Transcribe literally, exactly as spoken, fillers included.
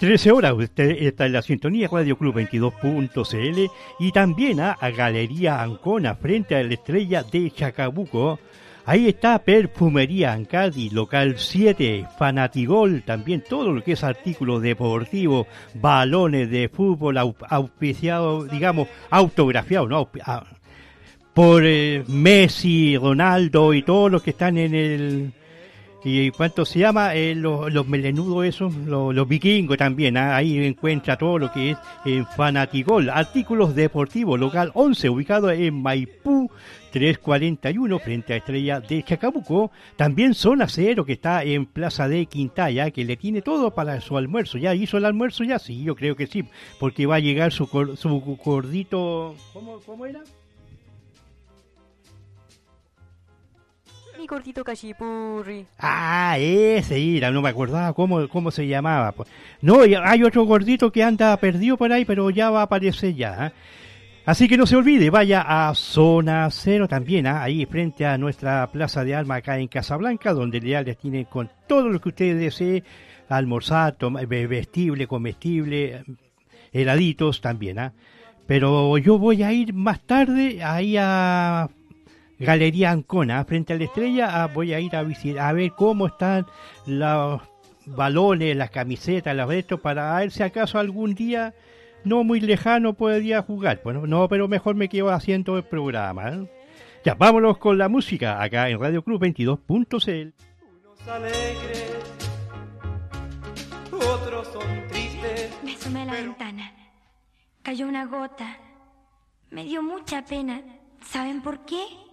trece horas, usted está en la sintonía Radio Club veintidós punto c l y también a, a Galería Ancona frente a la Estrella de Chacabuco. Ahí está Perfumería Ancadi, local siete, Fanatigol, también todo lo que es artículos deportivos, balones de fútbol au, auspiciado, digamos, autografiado, ¿no? A, por eh, Messi, Ronaldo y todos los que están en el... ¿Y cuánto se llama? Eh, los, los melenudos esos, los, los vikingos también, ¿eh? Ahí encuentra todo lo que es en Fanatigol, artículos deportivos, local once, ubicado en Maipú trescientos cuarenta y uno, frente a Estrella de Chacabuco. También Zona Cero, que está en Plaza de Quintaya, que le tiene todo para su almuerzo. ¿Ya hizo el almuerzo ya? Sí, yo creo que sí, porque va a llegar su, su gordito... ¿Cómo, cómo era? Mi gordito cachipurri. Ah, ese era, no me acordaba cómo, cómo se llamaba. Pues. No, hay otro gordito que anda perdido por ahí, pero ya va a aparecer ya. ¿eh? Así que no se olvide, vaya a Zona Cero también, ¿eh? Ahí frente a nuestra Plaza de Armas acá en Casablanca, donde ya les tienen con todo lo que ustedes deseen, almorzar, tomar, vestible, comestible, heladitos también. ¿eh? Pero yo voy a ir más tarde ahí a... Galería Ancona, frente a la Estrella, ah, voy a ir a visitar, a ver cómo están los balones, las camisetas, los restos, para ver si acaso algún día, no muy lejano, podría jugar. Bueno, no, pero mejor me quedo haciendo el programa. ¿eh? Ya, vámonos con la música, acá en Radio Club veintidós punto c l. Unos alegres, otros son tristes. Me asomé a la ventana, cayó una gota, me dio mucha pena. ¿Saben por qué?